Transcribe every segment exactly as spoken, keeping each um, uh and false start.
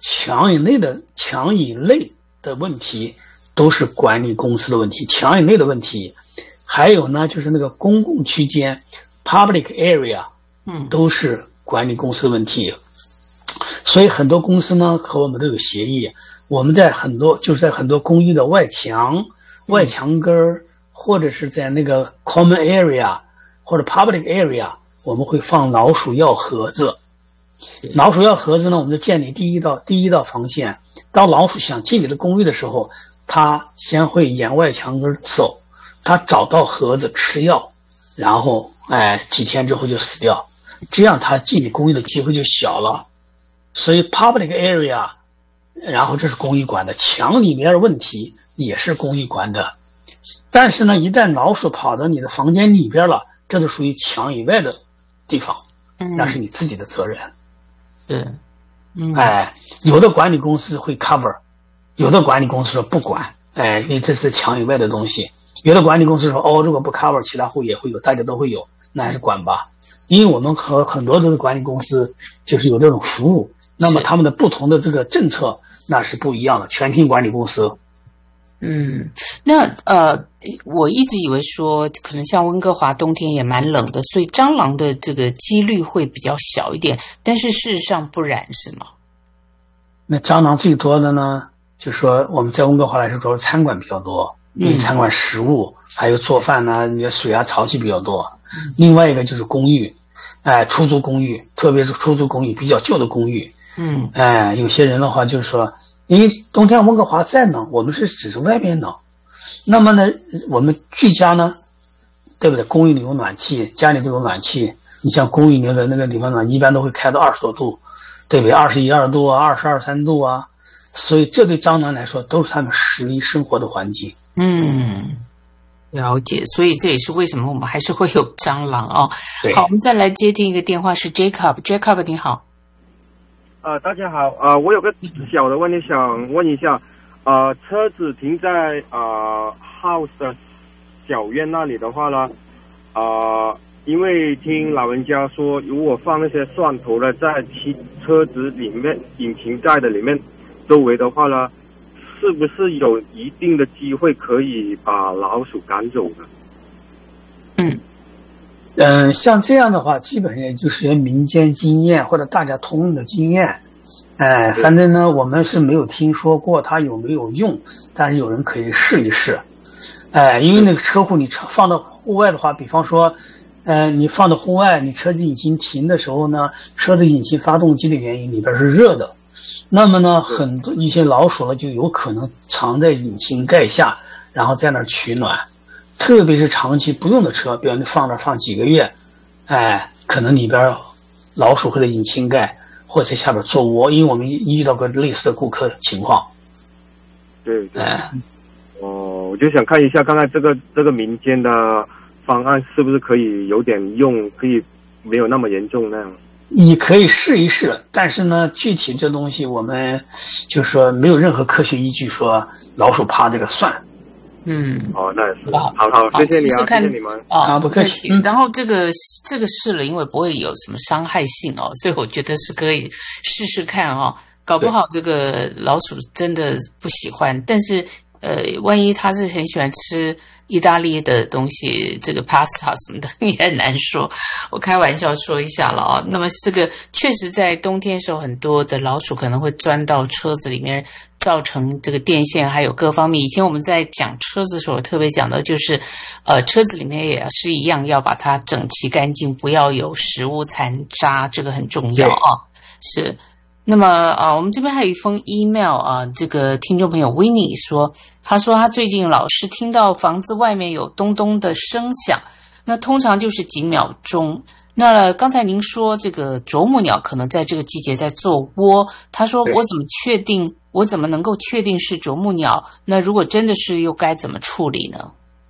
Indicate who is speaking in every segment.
Speaker 1: 墙以内的墙以内的问题都是管理公司的问题，墙以内的问题，还有呢就是那个公共区间 public area，
Speaker 2: 嗯，
Speaker 1: 都是管理公司的问题。所以很多公司呢和我们都有协议，我们在很多就是在很多公寓的外墙、外墙根儿，或者是在那个 common area 或者 public area， 我们会放老鼠药盒子。老鼠药盒子呢，我们就建立第一道第一道防线。当老鼠想进你的公寓的时候，它先会沿外墙根走，它找到盒子吃药，然后哎几天之后就死掉，这样它进你公寓的机会就小了。所以 public area， 然后这是公寓管的，墙里面的问题也是公寓管的。但是呢，一旦老鼠跑到你的房间里边了，这就属于墙以外的地方，那是你自己的责任。
Speaker 2: 对，嗯，
Speaker 1: 哎，有的管理公司会 cover， 有的管理公司说不管，哎，因为这是墙以外的东西。有的管理公司说哦，如果不 cover， 其他户也会有，大家都会有，那还是管吧。因为我们和很多的管理公司就是有这种服务，那么他们的不同的这个政策那是不一样的，全听管理公司。
Speaker 2: 嗯，那呃，我一直以为说可能像温哥华冬天也蛮冷的，所以蟑螂的这个几率会比较小一点，但是事实上不然，是吗？
Speaker 1: 那蟑螂最多的呢，就说我们在温哥华来说，主要是餐馆比较多，因为餐馆食物、嗯、还有做饭呢，你的水啊潮气比较多。嗯、另外一个就是公寓，哎，出租公寓，特别是出租公寓比较旧的公寓，
Speaker 2: 嗯，
Speaker 1: 哎，有些人的话就是说。因为冬天温哥华再冷，我们是只是外面冷，那么呢，我们居家呢，对不对？公寓里有暖气，家里都有暖气。你像公寓里的那个地方呢，一般都会开到二十多度，对不对？二十一二度啊，二十二三度啊，所以这对蟑螂来说都是他们适宜生活的环境。
Speaker 2: 嗯，了解。所以这也是为什么我们还是会有蟑螂哦。
Speaker 1: 对。
Speaker 2: 好，我们再来接听一个电话，是 Jacob。Jacob 你好。
Speaker 3: 呃，大家好，呃，我有个小的问题想问一下，呃，车子停在呃 house 的小院那里的话呢，呃，因为听老人家说，如果放那些蒜头呢在汽车子里面引擎盖的里面周围的话呢，是不是有一定的机会可以把老鼠赶走呢？
Speaker 2: 嗯。
Speaker 1: 嗯，像这样的话，基本上也就是民间经验或者大家通用的经验，哎，反正呢，我们是没有听说过它有没有用，但是有人可以试一试，哎，因为那个车库你放到户外的话，比方说，呃，你放到户外，你车子引擎停的时候呢，车子引擎发动机的原因里边是热的，那么呢，很多一些老鼠呢就有可能藏在引擎盖下，然后在那儿取暖。特别是长期不用的车，比如你放那放几个月，哎，可能里边老鼠会在引擎盖或者在下边做窝，因为我们遇到过类似的顾客情况。
Speaker 3: 对对。
Speaker 1: 哎，
Speaker 3: 哦，我就想看一下，看看这个这个民间的方案是不是可以有点用，可以没有那么严重那样。
Speaker 1: 你可以试一试，但是呢，具体这东西我们就说没有任何科学依据说老鼠怕这个蒜。
Speaker 2: 嗯，
Speaker 3: 哦，那也是，好好，谢谢你啊，谢谢你们
Speaker 1: 啊，不客气。
Speaker 2: 嗯、然后这个这个试了，因为不会有什么伤害性哦，所以我觉得是可以试试看哦，搞不好这个老鼠真的不喜欢，但是呃，万一他是很喜欢吃意大利的东西，这个 pasta 什么的也很难说，我开玩笑说一下了哦。那么这个确实在冬天的时候，很多的老鼠可能会钻到车子里面，造成这个电线还有各方面。以前我们在讲车子的时候特别讲到，就是呃车子里面也是一样，要把它整齐干净，不要有食物残渣，这个很重要啊。是。那么啊，我们这边还有一封 email 啊，这个听众朋友 Winnie 说，他说他最近老是听到房子外面有咚咚的声响，那通常就是几秒钟。那刚才您说这个啄木鸟可能在这个季节在做窝，他说我怎么确定，我怎么能够确定是啄木鸟？那如果真的是又该怎么处理呢？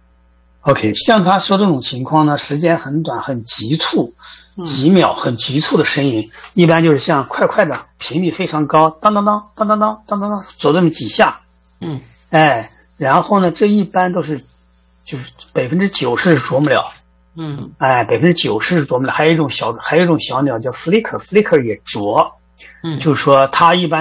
Speaker 1: OK， 像他说这种情况呢，时间很短，很急促，几秒很急促的声音，嗯、一般就是像快快的，频率非常高，当当当当当当当当当，走这么几下，
Speaker 2: 嗯，
Speaker 1: 哎，然后呢，这一般都是就是百分之九十是啄木鸟，
Speaker 2: 嗯，
Speaker 1: 哎，百分之九十是啄木鸟，还有一种小还有一种小鸟叫 flicker，flicker 也啄，
Speaker 2: 嗯，
Speaker 1: 就是说它一般。